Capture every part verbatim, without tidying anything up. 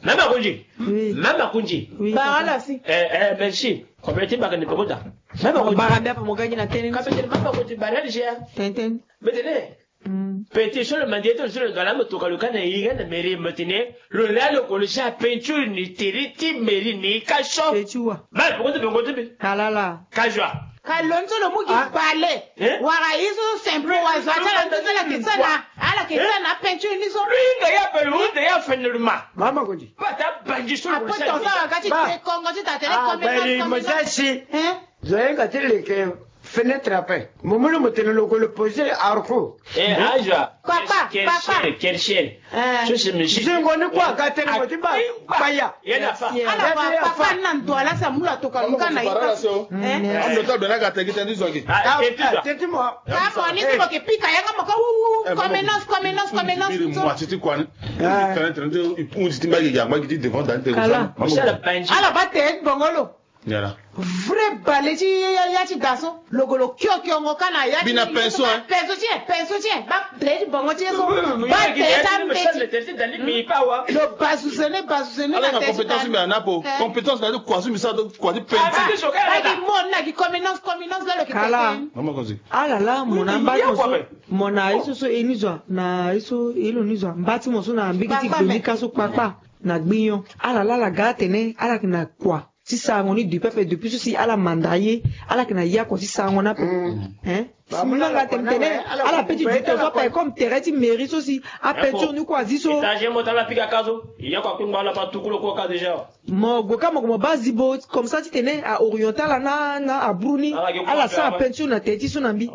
Même à Kunji. Même à Kunji. Bah, là, si. Eh, eh, merci. Combien de temps que tu peux pas? Même à Kunji. Bah, bien pour mon gars, il a tenu. Quand tu même à Kunji, bah, là, j'ai. Tintin. Mais tenez. Petit sur le mandiateur sur le galam, tu as le cas de mairie maintenir. Le là, le collège à peinture, ni territi, mairie, ni cachot. C'est tu vois. Bah, pourquoi tu peux continuer? Ah là là. Cajua. Kalonzo le mugi balé. Wara iso simple wa zata la tisa la tisa na. Ala tisa na peinture ni so. Lui, d'ailleurs, pelu, d'ailleurs, fait le ma. Maman Kunji. Pas ta banji sur le Après ton ça, quand tu te congo, tu t'as télé Ah, ben, moi, ça, si. J'ai un télé que fenêtre après. Moment où tu le le poser à Arco. Eh, Aja. Papa, papa. Quel ciel. Je sais, monsieur. Je ne connais pas, quand tu le dis pas. Paya. Il y a fa. Ala papa nan doit là ça moula to kaluka na ipa. Am le tabla ga tegi tendi zogi. Ah, teti moi. Ah, bon, ni ko ke pika yanga maka wu comenance comenance comenance. Moi, c'était quoi? Fenêtre, on dit timba gi yanga gi devant dans tes. Ala ba te bongolo. Yala. Vrai balé ci ya ci gaso logolo kyo kyo ngo kana ya bina penso hein penso ci penso ci ba dre bongo ci so ba te tam te le terti dali mi pa wa lo basu sene basu sene la compétence mais anapo compétence là de quoi sur ça de quoi de penso ba di mon na gi communance communance là le ki kala maman kozi ah là là mon amba mon a iso so enizwa na iso ilo nizwa mbati mo so na mbiki ti donika so papa na gbiyan ah là là la gate ne ala kina kwa si ça on est du peuple depuis ceci à la mandaye à la kina ya ko si ça on a hein Simula la temtene à la petite du tozo pa comme tereti mérite aussi à peinture nous quoi ziso étage mo tala pika kazo il y a quoi qu'on la pas tout ko ka déjà mo goka mo mo bazibo comme ça tu tenais à oriental na na à Bruni à la sa peinture na teti so nambi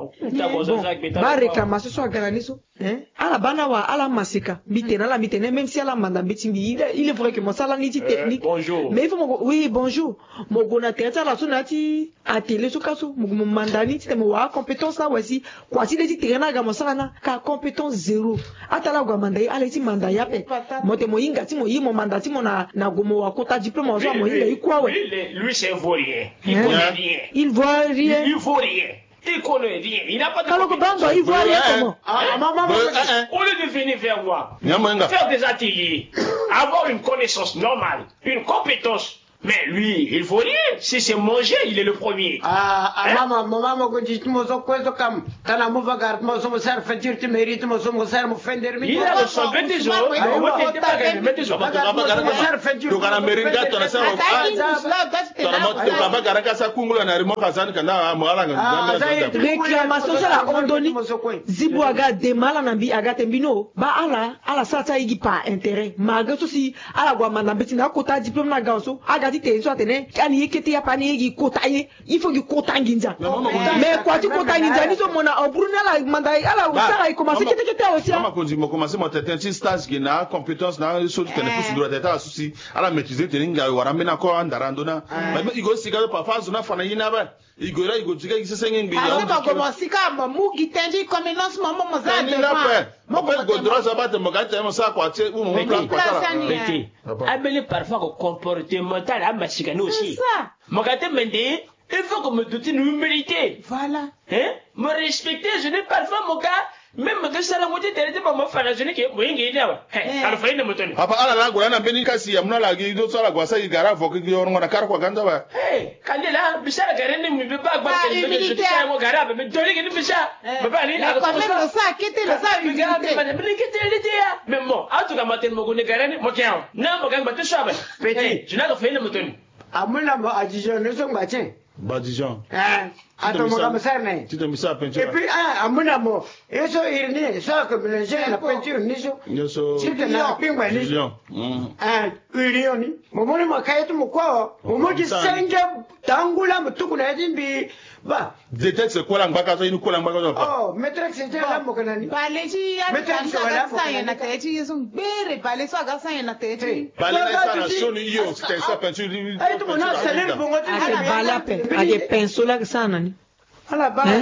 ba réclamation so garani so hein à la bana wa à la masika bitena la bitena même si à la manda bitimbi il est vrai que mon sala ni technique mais il faut oui bonjour mo gona teta la so nati à télé so kaso mo mandani ti mo wa compétence na wasi kwa ti leti terena ga mo sala na ka compétence zéro atala gwa mandai ala ti manda ya pe mo te mo yinga ti mo yi mo manda ti mo na na go mo wa kota diplôme o so mo yinga ikwa we lui c'est vaurien il connaît rien il voit rien il voit rien il connaît rien il n'a pas de alors que bango il voit rien comment ah maman au lieu de venir vers moi faire des ateliers avoir une connaissance normale une compétence. Mais lui, il faut rien. Si c'est manger, il est le premier. Ah, ah, maman, maman, quand tu me dis que comme, t'as un mauvais garde, moi, je me sers, fais dire, tu mérites, moi, je me sers, me faire des il a le son, mettez des jours, mettez des jours. Donc, on a mérité, on a ça, réclamation sur la ondoni. Zibu aga demala nambi aga tembino. Ba ala, ala sata igi pa intérêt. Malgré ceci, ala gwa manambeti na kota diplôme na ganso. Aga ti te so atene, ani yekete ya pani igi kota ye. Il faut que kota nginja. Mais quoi tu kota nginja ni so mona en Brunei la mandai ala usara commencer kete kete aussi. Maman quand mo commencer mo tete un stage qui na compétence na so tu connais plus droit d'état souci. Ala maîtriser teninga wara mena ko andarandona. Mais igo sigalo papa zona fana yina ba. Igo la igo jiga gise sengen bi. Ah ba commencer ka ba mu gitenji communance maman mo za de fa. Mo pas go droit ça ba te mo ga te mo sa kwa te mo mo plan kwa ta. Petit. Abele parfois ko comportemental à machigano aussi. Mo ga te mende, il faut que me doute une humilité. Voilà. Hein? Me respecter, je n'ai parfois mon gars. Même que ça la moitié de pas me faire je n'ai que moi ngi dawa. Alors fa ina mutoni. Papa ala la go na beni kasi ya mna la gi do sala go sa igara fo ki yo ngona kar ko ganda ba. Eh, kandela bisara garene mi be ba ba ke be je ta mo gara be doli ke ni bisa. Baba ni la ko le sa kete le sa bi gara be be ni kete le dia. Mais bon, en tout cas matin mo go ne garene mo kiao. Na mo ga ba te so ba. Petit, je n'ai fa ina mutoni. Amuna mo ajijo ne so ngache. Badijan. Eh, ato mo ga mserne. Tu te mis ça peinture. Et puis ah amuna mo, eso irni, so que mélanger la peinture ni so. Yeso. Tu te na pingwa ni. Ah, urioni. Mo mo mo kayetu mo kwa. Mo mo ji senga tangula mutuku na yimbi. Ba. Détecte c'est quoi la mbaka so inu ko la mbaka so. Oh, maître c'est la mo kana ni. Baleji ya sa ya na tayechi yeso bere bale so aga sa ya na tayechi. Bale na sa na so ni yo, c'est ça peinture. Ay tu mo na salir bongo ti. Ah, bala pe. A des pinceaux là que ça nani. Hein?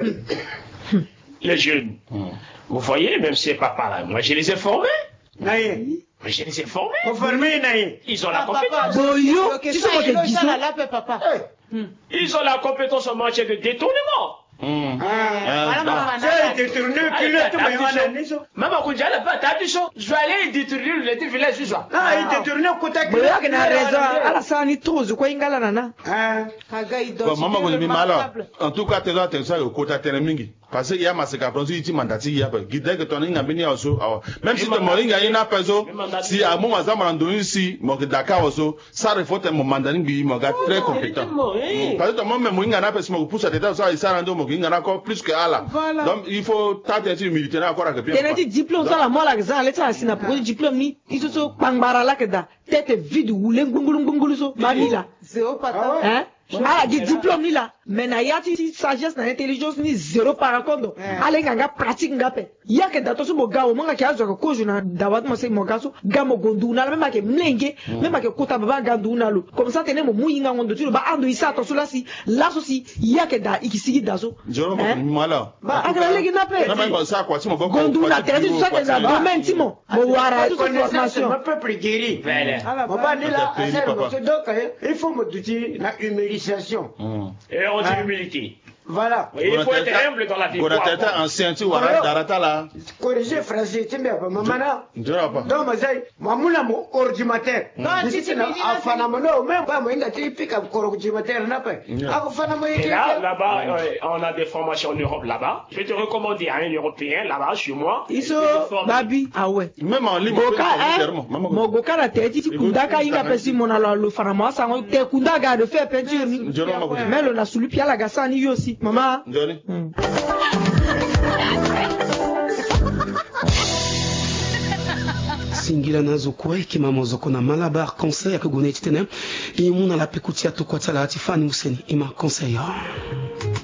Les jeunes, vous voyez, même ces papas-là, moi je les ai formés. Naïe. Mais je les ai formés. Formés, naïe. Ils ont la compétence. Boyo, tu sais quoi que papa. Ils ont la compétence en matière de détournement. C'est détourné qu'il est tout le Maman, quand j'allais pas, t'as dit ça. Je vais aller détourner le village ce soir. Ah, il détourné au côté de la raison. Alors, ça, on est trop, je crois, ingala nana. Maman, on est mis mal. En tout cas, t'es là, t'es ça, au côté de Ténémingi. Parce qu'il y a ma séquence, il mandati, il y a pas. Guidé que ton inga bini also. Même si ton moringa y n'a pas so, si à mon azam rando ici, mon Dakar also, ça reflète mon mandarin bi, mon gars très compétent. Parce que ton même moringa n'a pas si mon pousse à l'état, ça, il s'arrête mon moringa encore plus que Allah. Donc, il faut t'atteindre militaire encore avec bien. T'es dit diplôme, ça la moi la ça, l'état, c'est na pour diplôme ni, ils se sont pangbara là que da, tête vide ou l'engungulung gungulu so, mani là. Zéro patin. Hein? Ah, du diplôme ni là. Mais na yati sagesse na intelligence ni zéro par contre. Allez nga pratique nga pe. Ya ke dato so mo gawo mo nga ke azo ko jo na dawat mo se mo gaso gamo gondu na même ke mlenge même ke kota baba gandu na lo. Comme ça tene mo muyinga ngondo tu ba ando isa to so la si la so si ya ke da ikisigi daso. Joro mo mala. Ba akala legi na pe. Na ba sa kwa ti mo boko. Gondu na tere tu sa ke za domaine ti mo. Mo wara formation. Un peuple guéri. Voilà. Mo ba ni la c'est donc il faut me dire la humilisation. Et on dit humilité. Voilà. Il faut être humble dans la vie. Ancien, tu vois, Darata là. Corriger français, tu m'as pas. Maman, je ne pas. Donc, Mazai, Mamoula, mon ordinateur. Non, si c'est un phénomène, même pas, moi, il a typique un ordinateur, n'a pas. Et là, là-bas, on a des formations en Europe, là-bas. Je vais te recommander à un Européen, là-bas, chez moi. Ils sont, Babi, ah ouais. Même en ligne, mon Goka, la tête, tu Kundaka, il a passé mon allo, le Farama, ça, on te Kundaga de faire peinture. Mais on a sous le pied à la Gassani aussi. Maman. Johnny. Mm. Singila nazo kwa ikima mozoko na Malabar conseil ya kugone titene imuna la pekutia to kwa tsala atifani useni ima conseil.